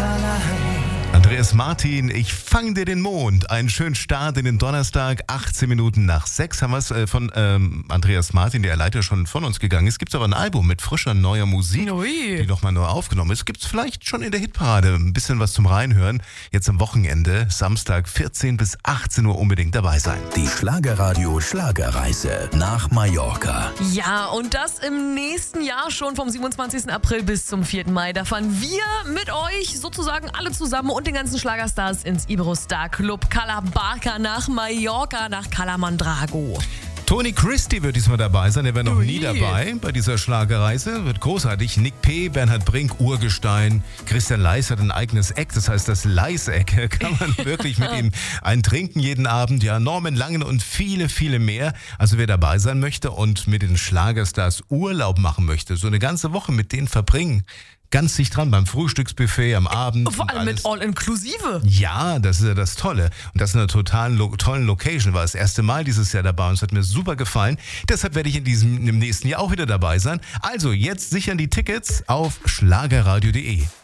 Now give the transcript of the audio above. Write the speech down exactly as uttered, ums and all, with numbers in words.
Andreas Martin, ich fang dir den Mond. Einen schönen Start in den Donnerstag, achtzehn Minuten nach sechs haben wir es äh, von ähm, Andreas Martin, der leider schon von uns gegangen ist. Gibt aber ein Album mit frischer, neuer Musik, Ui. die nochmal neu aufgenommen ist. Gibt es vielleicht schon in der Hitparade ein bisschen was zum Reinhören. Jetzt am Wochenende, Samstag, vierzehn bis achtzehn Uhr unbedingt dabei sein. Die Schlagerradio Schlagerreise nach Mallorca. Ja, und das im nächsten Jahr schon vom siebenundzwanzigsten April bis zum vierten Mai. Da fahren wir mit euch sozusagen alle zusammen und den ganzen Schlagerstars ins Iberostar Club Cala Barca nach Mallorca, nach Cala Mandrago. Tony Christie wird diesmal dabei sein, der wäre noch Ui. nie dabei bei dieser Schlagerreise. Wird großartig. Nick P., Bernhard Brink, Urgestein. Christian Leis hat ein eigenes Eck, das heißt das Leis-Eck. Kann man wirklich mit ihm einen trinken jeden Abend. Ja, Norman Langen und viele, viele mehr. Also wer dabei sein möchte und mit den Schlagerstars Urlaub machen möchte, so eine ganze Woche mit denen verbringen, ganz dicht dran beim Frühstücksbuffet am Abend. Vor allem mit All-Inclusive. Ja, das ist ja das Tolle. Und das in einer total lo- tollen Location. War das erste Mal dieses Jahr dabei und es hat mir super gefallen. Deshalb werde ich in diesem, im nächsten Jahr auch wieder dabei sein. Also jetzt sichern die Tickets auf schlagerradio punkt de.